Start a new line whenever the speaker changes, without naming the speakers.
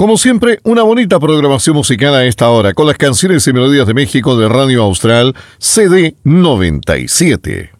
Como siempre, una bonita programación musical a esta hora con las canciones y melodías de México de Radio Austral CD 97.